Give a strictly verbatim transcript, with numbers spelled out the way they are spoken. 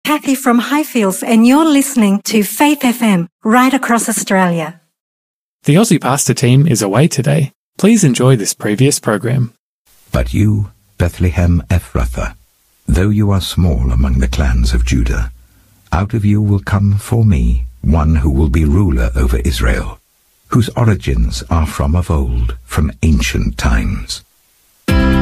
Kathy from Highfields, and you're listening to Faith F M, right across Australia. The Aussie Pastor team is away today. Please enjoy this previous program. But you, Bethlehem Ephrathah, though you are small among the clans of Judah, out of you will come for me one who will be ruler over Israel, whose origins are from of old, from ancient times.